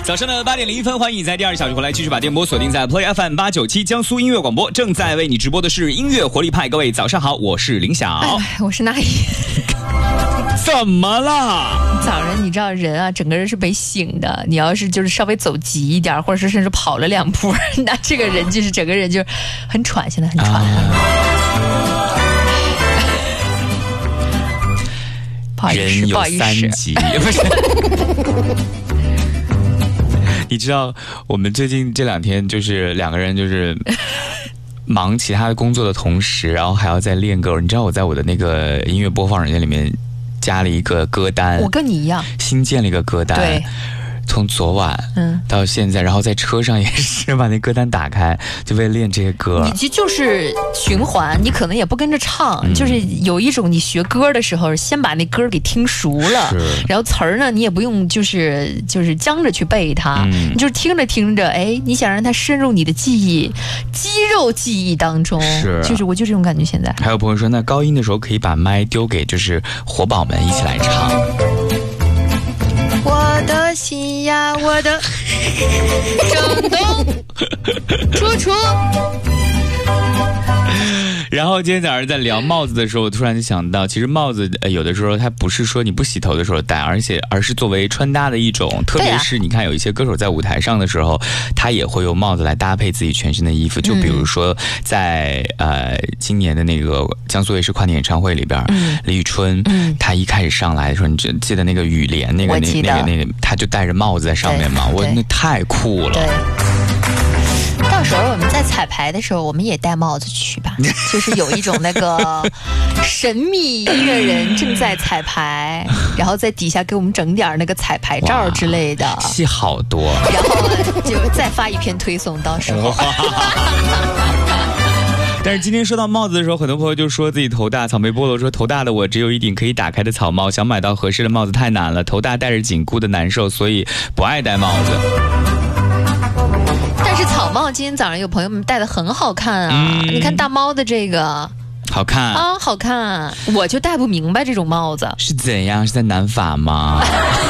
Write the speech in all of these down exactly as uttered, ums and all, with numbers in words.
早上的八点零一分，欢迎你在第二小时回来继续把电波锁定在 Play F M 八九七江苏音乐广播，正在为你直播的是音乐活力派。各位早上好，我是林晓， 哎，我是那一。 怎么了？ 早上你知道人啊，整个人是被醒的。你要是就是稍微走急一点，或者是甚至跑了两步，那这个人就是整个人就很喘，现在很喘。啊、不好意思， 人有三急，不是。你知道我们最近这两天就是两个人就是忙其他的工作的同时，然后还要再练歌。你知道我在我的那个音乐播放软件里面加了一个歌单， 我跟你一样新建了一个歌单。 对， 从昨晚到现在、嗯、然后在车上也是把那歌单打开，就为了练这些歌。 你就是循环，你可能也不跟着唱、嗯、就是有一种你学歌的时候先把那歌给听熟了，然后词儿呢你也不用就是就是僵着去背它、嗯、你就是听着听着，哎，你想让它深入你的记忆肌肉记忆当中， 是就是我就这种感觉。现在还有朋友说，那高音的时候可以把麦丢给就是活宝们一起来唱。 我的心呀，我的正东楚楚。 然后今天早上在聊帽子的时候，我突然就想到，其实帽子、呃、有的时候它不是说你不洗头的时候戴，而且而是作为穿搭的一种。特别是你看有一些歌手在舞台上的时候，他也会用帽子来搭配自己全身的衣服。就比如说在、嗯、呃今年的那个江苏卫视跨年演唱会里边，嗯、李宇春，嗯、他一开始上来的时候，你记得那个雨帘那个那那个那个，他就戴着帽子在上面嘛，我那太酷了。 对。到时候我们在彩排的时候，我们也戴帽子去吧，就是有一种那个神秘音乐人正在彩排，然后在底下给我们整点那个彩排照之类的， 戏好多， 然后就再发一篇推送，到时候。 但是今天说到帽子的时候，很多朋友就说自己头大。草莓菠萝说，头大的我只有一顶可以打开的草帽，想买到合适的帽子太难了，头大戴着紧箍的难受，所以不爱戴帽子。 但是草帽今天早上有朋友们戴的很好看啊、嗯、你看大猫的这个好看啊，好看，我就戴不明白这种帽子是怎样，是在南法吗？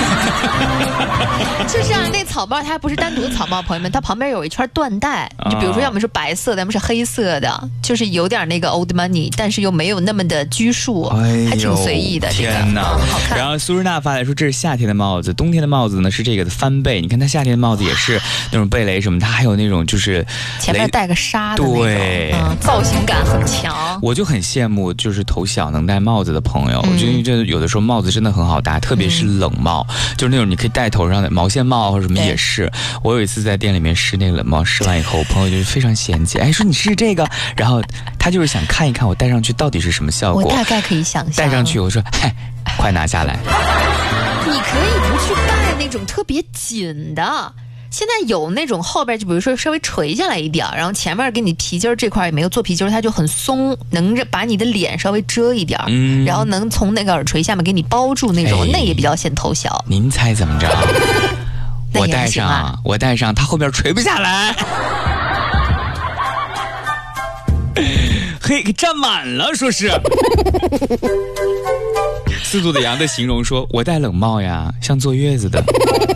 就是啊，那草帽它不是单独的草帽，朋友们，它旁边有一圈缎带，就比如说要么是白色的，要么是黑色的，就是有点那个 old money， 但是又没有那么的拘束，哎、还挺随意的。 天哪， 好看。 然后苏日娜发来说，这是夏天的帽子，冬天的帽子呢是这个的翻倍。你看它夏天的帽子也是那种贝雷什么，它还有那种就是前面带个纱的那种， 对、 嗯，造型感很强。 我就很羡慕就是头小能戴帽子的朋友，嗯、我觉得这有的时候帽子真的很好戴，特别是冷帽，嗯、就是那种你可以戴头上的毛线帽或者什么也是。我有一次在店里面试那个冷帽，试完以后我朋友就是非常嫌弃，哎，说你试这个，然后他就是想看一看我戴上去到底是什么效果。 我大概可以想象， 戴上去我说，嗨，快拿下来。 你可以不去戴那种特别紧的。现在有那种后边就比如说稍微垂下来一点，然后前面给你皮筋这块也没有做皮筋，它就很松，能把你的脸稍微遮一点、嗯、然后能从那个耳垂下面给你包住那种、哎、那也比较显头小。 您猜怎么着？我戴上、啊、我戴上它后边垂不下来。嘿，给占满了说是。四足的羊的形容说，我戴冷帽呀像坐月子的。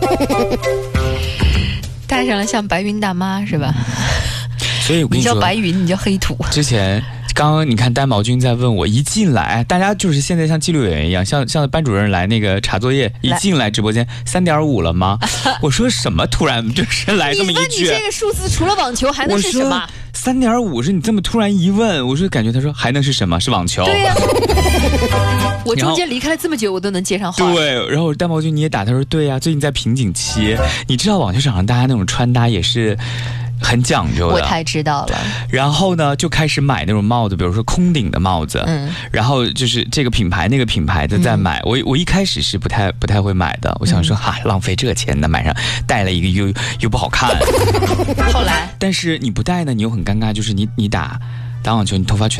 戴上了像白云大妈是吧？ 所以我跟你说， 你叫白云，你叫黑土。 之前刚刚你看丹毛君在问我，一进来大家就是现在像纪录演员一样，像像班主任来那个查作业，一进来直播间三点五了吗？我说什么？突然就是来这么一句。 你问你这个数字除了网球还能是什么？ 三点五是你这么突然一问，我说感觉他说还能是什么？是网球。 对呀、啊。我中间离开了这么久，我都能接上话。 对，然后丹毛君你也打，他说对呀、啊，最近在瓶颈期，你知道网球场上大家那种穿搭也是很讲究的， 我太知道了。 然后呢，就开始买那种帽子，比如说空顶的帽子，嗯，然后就是这个品牌那个品牌的在买。嗯、我我一开始是不太不太会买的，我想说哈、嗯啊，浪费这个钱呢，买上戴了一个又又不好看。 后来， 但是你不戴呢，你又很尴尬，就是你你打打网球，你头发全